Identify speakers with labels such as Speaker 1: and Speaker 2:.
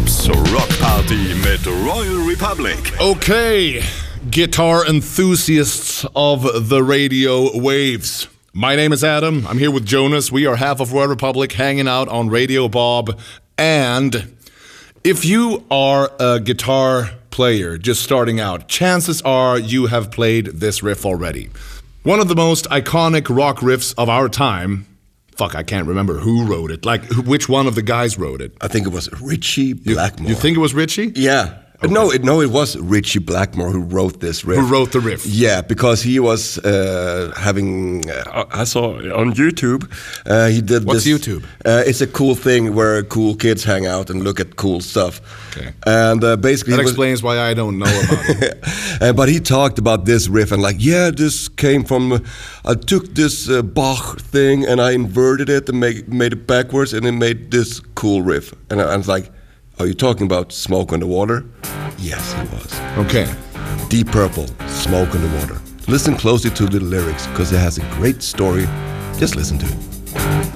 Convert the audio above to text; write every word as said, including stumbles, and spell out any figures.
Speaker 1: Hiphop's rockparty med Royal Republic.
Speaker 2: Okay, guitar enthusiasts of the radio waves. My name is Adam. I'm here with Jonas. We are half of Royal Republic hanging out on Radio Bob. And if you are a guitar player just starting out, chances are you have played this riff already. One of the most iconic rock riffs of our time. Fuck, I can't remember who wrote it. Like, who, which one of the guys wrote it?
Speaker 3: I think it was Richie Blackmore.
Speaker 2: You, you think it was Richie?
Speaker 3: Yeah. Okay. No, it, no, it was Richie Blackmore who wrote this riff.
Speaker 2: Who wrote the riff?
Speaker 3: Yeah, because he was uh, having. Uh, I saw on YouTube. Uh, he did.
Speaker 2: What's
Speaker 3: this,
Speaker 2: YouTube?
Speaker 3: Uh, it's a cool thing where cool kids hang out and look at cool stuff.
Speaker 2: Okay.
Speaker 3: And uh, basically,
Speaker 2: that
Speaker 3: was,
Speaker 2: explains why I don't know about it.
Speaker 3: uh, but he talked about this riff and like, yeah, this came from. Uh, I took this uh, Bach thing and I inverted it and make, made it backwards and it made this cool riff. And I, I was like. Are you talking about Smoke on the Water? Yes, he was.
Speaker 2: Okay.
Speaker 3: Deep Purple, Smoke on the Water. Listen closely to the lyrics because it has a great story. Just listen to it.